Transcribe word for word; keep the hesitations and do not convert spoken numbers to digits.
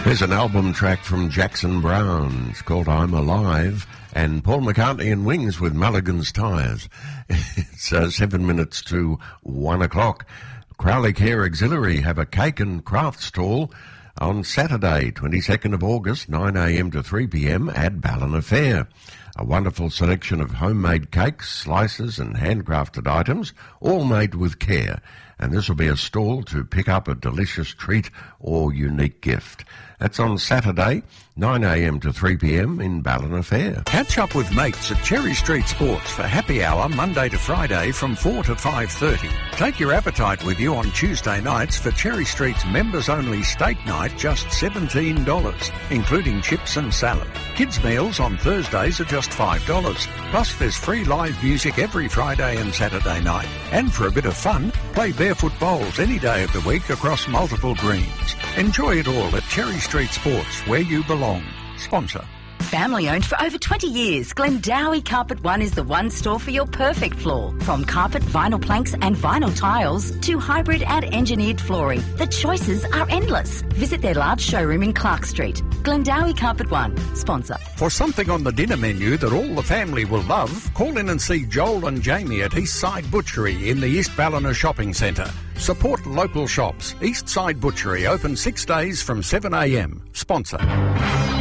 There's an album track from Jackson Browne. It's called I'm Alive, and Paul McCartney and Wings with Mulligan's Tyres. It's uh, seven minutes to one o'clock. Crowley Care Auxiliary have a cake and craft stall on Saturday, twenty-second of August, nine a m to three p m at Ballina Fair. A wonderful selection of homemade cakes, slices and handcrafted items, all made with care. And this will be a stall to pick up a delicious treat or unique gift. That's on Saturday, nine a m to three p m in Ballina Fair. Catch up with mates at Cherry Street Sports for happy hour Monday to Friday from four to five thirty. Take your appetite with you on Tuesday nights for Cherry Street's members-only steak night, just seventeen dollars, including chips and salad. Kids' meals on Thursdays are just five dollars. Plus, there's free live music every Friday and Saturday night. And for a bit of fun, play barefoot bowls any day of the week across multiple greens. Enjoy it all at Cherry Street Sports, where you belong. Sponsor. Family owned for over twenty years, Glendowie Carpet One is the one store for your perfect floor. From carpet, vinyl planks and vinyl tiles to hybrid and engineered flooring, the choices are endless. Visit their large showroom in Clark Street. Glendowie Carpet One, sponsor. For something on the dinner menu that all the family will love, call in and see Joel and Jamie at Eastside Butchery in the East Ballina Shopping Centre. Support local shops. Eastside Butchery, open six days from seven a m. Sponsor.